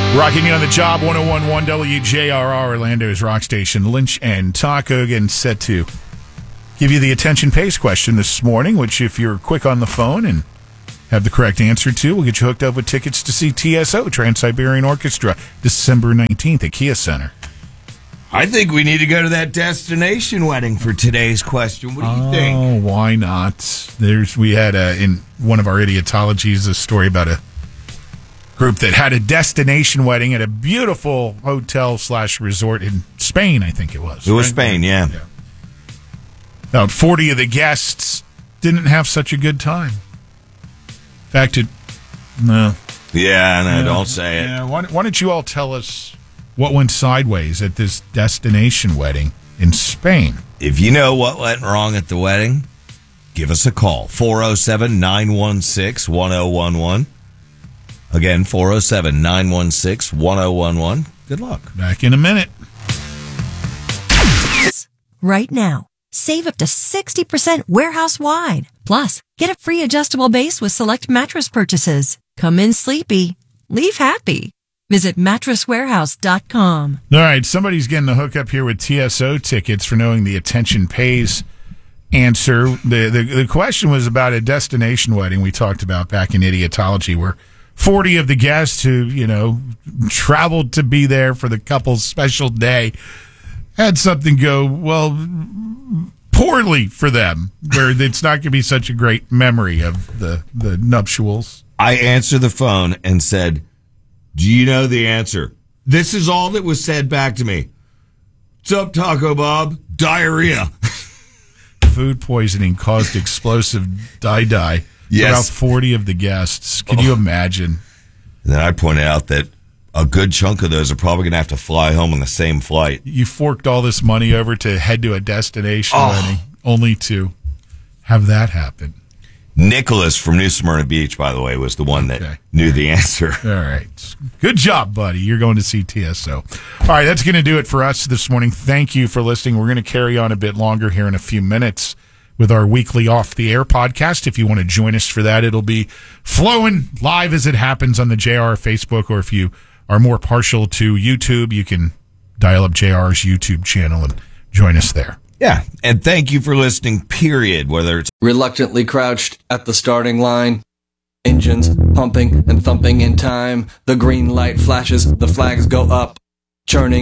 Rocking you on the job, 101.1 WJRR, Orlando's rock station. Lynch and Taco again set to give you the attention pace question this morning, which if you're quick on the phone and have the correct answer to, we'll get you hooked up with tickets to see TSO, Trans-Siberian Orchestra, December 19th at Kia Center. I think we need to go to that destination wedding for today's question. What do you think? Oh, why not? We had in one of our idiotologies a story about a group that had a destination wedding at a beautiful hotel/resort in Spain, I think it was. It was Spain, yeah. About 40 of the guests didn't have such a good time. In fact, no. Yeah, no, don't say it. Yeah, why don't you all tell us what went sideways at this destination wedding in Spain? If you know what went wrong at the wedding, give us a call. 407-916-1011. Again, 407-916-1011. Good luck. Back in a minute. Right now, save up to 60% warehouse-wide. Plus, get a free adjustable base with select mattress purchases. Come in sleepy, leave happy. Visit mattresswarehouse.com. All right, somebody's getting the hookup here with TSO tickets for knowing the attention pays answer. The question was about a destination wedding we talked about back in Idiotology, where 40 of the guests who, traveled to be there for the couple's special day had something go, poorly for them, where it's not going to be such a great memory of the nuptials. I answered the phone and said, do you know the answer? This is all that was said back to me. What's up, Taco Bob? Diarrhea. Food poisoning caused explosive die. Yes. About 40 of the guests. Can you imagine? And then I pointed out that a good chunk of those are probably going to have to fly home on the same flight. You forked all this money over to head to a destination wedding, only to have that happen. Nicholas from New Smyrna Beach, by the way, was the one that knew the answer. All right. Good job, buddy. You're going to see TSO. All right, that's going to do it for us this morning. Thank you for listening. We're going to carry on a bit longer here in a few minutes with our weekly Off the Air podcast. If you want to join us for that, it'll be flowing live as it happens on the JR Facebook, or if you are more partial to YouTube, you can dial up JR's YouTube channel and join us there. Yeah, and thank you for listening, period, whether it's reluctantly crouched at the starting line. Engines pumping and thumping in time. The green light flashes, the flags go up, churning.